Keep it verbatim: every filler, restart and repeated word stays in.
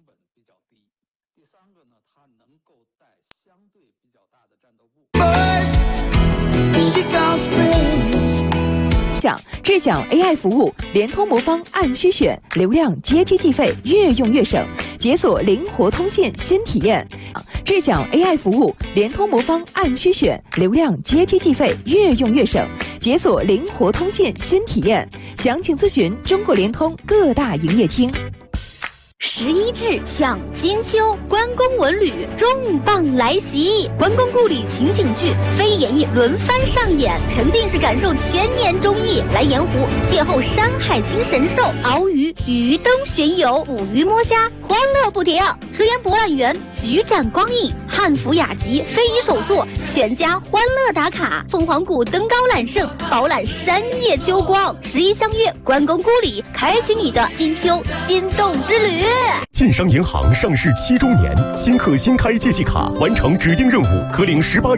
本比较低。第三个呢，它能够带相对比较大的战斗部。 享智享 A I 服务，联通魔方按需选，流量接机计费，越用越省，解锁灵活通信新体验。智享 A I 服务，联通魔方按需选，流量接机计费，越用越省，解锁灵活通信新体验。详情咨询中国联通各大营业厅。 十一至享金秋，关公文旅重磅来袭！关公故里情景剧、非演绎轮番上演，沉浸式感受千年忠义。来盐湖邂逅山海经神兽，鳌鱼鱼灯巡游，捕鱼摸虾，欢乐不停。水源博览园举展光影，汉服雅集非遗手作，全家欢乐打卡。凤凰谷登高揽胜，饱览山野秋光。十一相约关公故里，开启你的金秋心动之旅。 晋商银行上市七周年，新客新开借记卡，完成指定任务可领十八